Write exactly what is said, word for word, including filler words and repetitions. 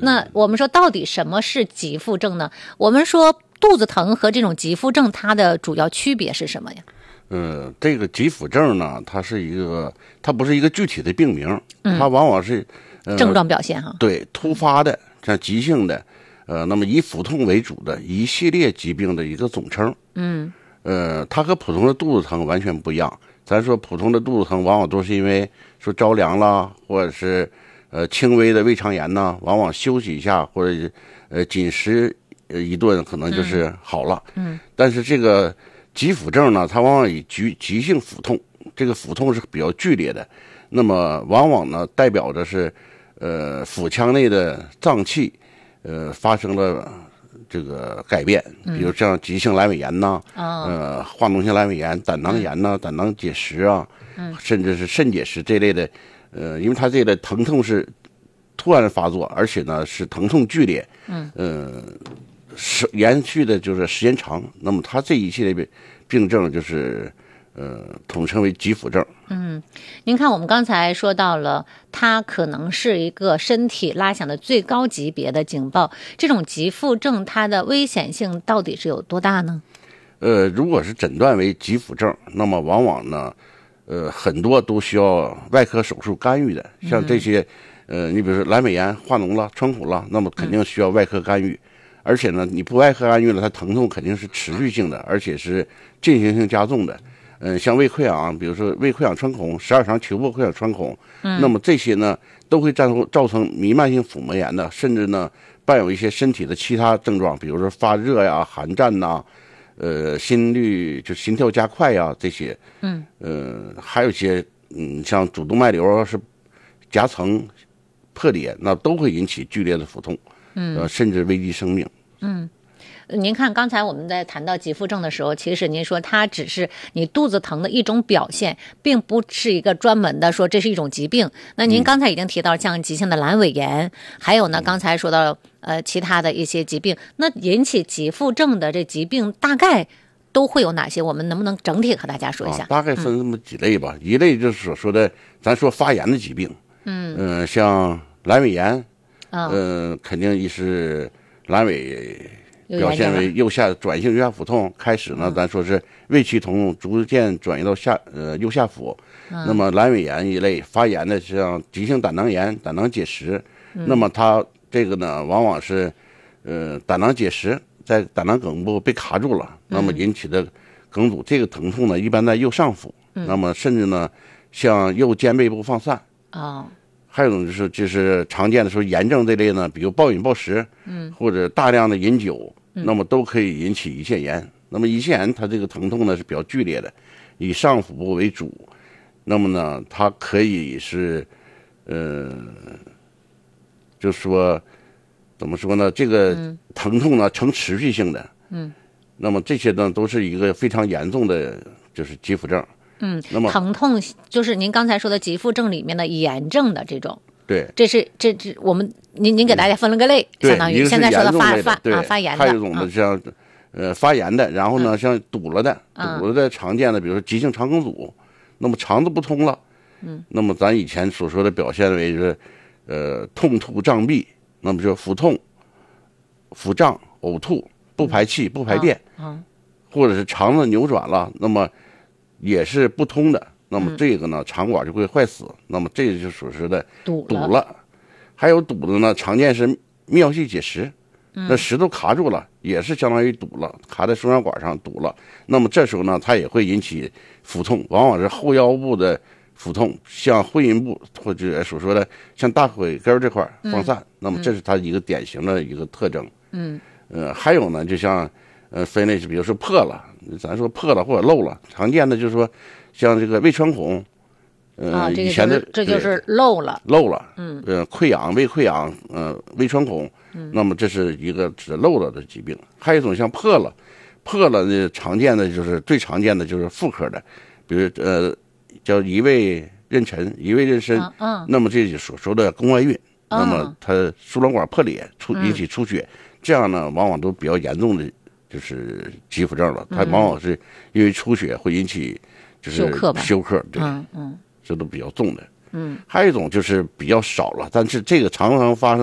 那我们说到底什么是急腹症呢？我们说肚子疼和这种急腹症它的主要区别是什么呀？ 呃，这个急腹症呢，它是一个，它不是一个具体的病名，嗯、它往往是、呃、 症状表现哈。 对，突发的，像急性的，呃，那么以腹痛为主的一系列疾病的一个总称。 嗯， 呃，它和普通的肚子疼完全不一样。咱说普通的肚子疼，往往都是因为说着凉了，或者是呃轻微的胃肠炎呢，往往休息一下或者呃紧食一顿，可能就是好了。 嗯， 但是这个急腹症呢，它往往以急急性腹痛，这个腹痛是比较剧烈的，那么往往呢代表着是呃腹腔内的脏器呃发生了这个改变，比如像急性阑尾炎呐、 嗯、 呃化脓性阑尾炎、胆囊炎呐、嗯、胆囊结石啊， 嗯、 甚至是肾结石这类的，呃，因为它这类疼痛是突然发作，而且呢是疼痛剧烈， 嗯， 呃，是延续的就是时间长，那么它这一系列病病症就是呃统称为急腹症。 嗯，您看我们刚才说到了，它可能是一个身体拉响的最高级别的警报。这种急腹症它的危险性到底是有多大呢？ 呃，如果是诊断为急腹症，那么往往呢，呃，很多都需要外科手术干预的。像这些，呃，你比如说阑尾炎、化脓了、穿孔了，那么肯定需要外科干预。嗯、而且呢，你不外科干预了，它疼痛肯定是持续性的，而且是进行性加重的。嗯，像胃溃疡，比如说胃溃疡穿孔、十二肠球部溃疡穿孔，嗯，那么这些呢都会造成造成弥漫性腹膜炎的，甚至呢伴有一些身体的其他症状，比如说发热呀、寒战呐、呃心率就心跳加快呀这些， 嗯， 呃还有一些嗯像主动脉瘤是夹层破裂，那都会引起剧烈的腹痛，嗯，呃甚至危及生命， 嗯。您看，刚才我们在谈到急腹症的时候，其实您说它只是你肚子疼的一种表现，并不是一个专门的说这是一种疾病。那您刚才已经提到像急性的阑尾炎，嗯、还有呢，刚才说到呃其他的一些疾病，那引起急腹症的这疾病大概都会有哪些？我们能不能整体和大家说一下？ 啊、大概分这么几类吧。嗯、一类就是所说的咱说发炎的疾病，嗯嗯、呃，像阑尾炎，嗯、呃，肯定也是阑尾。表现为右下转性右下腹痛，开始呢，咱说是胃区疼痛，逐渐转移到下呃右下腹。嗯、那么阑尾炎一类发炎的，像急性胆囊炎、胆囊结石，嗯、那么它这个呢，往往是呃胆囊结石在胆囊梗部被卡住了，那么引起的梗阻。嗯、这个疼痛呢，一般在右上腹，嗯、那么甚至呢，向右肩背部放散。 哦。 还有一种就是就是常见的说炎症这类呢，比如暴饮暴食，嗯，或者大量的饮酒，嗯、那么都可以引起胰腺炎。那么胰腺炎它这个疼痛呢是比较剧烈的，以上腹部为主。那么呢，它可以是，呃，就说怎么说呢？这个疼痛呢呈持续性的，嗯，那么这些呢都是一个非常严重的，就是急腹症。 嗯， 那么疼痛就是您刚才说的急腹症里面的炎症的这种， 对， 这是这这我们您您给大家分了个类， 嗯、 相当于现在说的发发啊发炎的， 还有一种的像、嗯、呃发炎的，然后呢、嗯、像堵了的，堵了的常见的，比如说急性肠梗阻，那么肠子不通了，嗯，那么咱以前所说的表现为是呃痛吐胀闭，那么就腹痛、腹胀、呕吐、不排气、不排便， 嗯，嗯或者是肠子扭转了，那么也是不通的，那么这个呢，嗯、肠管就会坏死，那么这个就属实的堵了。堵了，还有堵的呢，常见是泌尿系结石，嗯、那石头卡住了，也是相当于堵了，卡在输尿管上堵了。那么这时候呢，它也会引起腹痛，往往是后腰部的腹痛，像会阴部或者所说的像大腿根这块放散，嗯、那么这是它一个典型的一个特征。 嗯， 呃，还有呢，就像呃分类是，比如说破了。咱说破了或者漏了，常见的就是说，像这个胃穿孔，呃， 啊、这个就是、 以前的这就是漏了， 漏了， 嗯， 呃，溃疡、胃溃疡，呃，胃穿孔，嗯，那么这是一个指漏了的疾病。还有一种像破了，破了呢，常见的就是最常见的就是妇科的，比如呃，叫移位妊娠、移位妊娠，嗯，嗯那么这就所说的宫外孕，嗯、那么它输卵管破裂出引起出血，嗯、这样呢，往往都比较严重的。就是急腹症了，它往往是因为出血会引起就是休克吧， 休克，对， 嗯嗯， 这都比较重的。 嗯， 还有一种就是比较少了，但是这个常常发生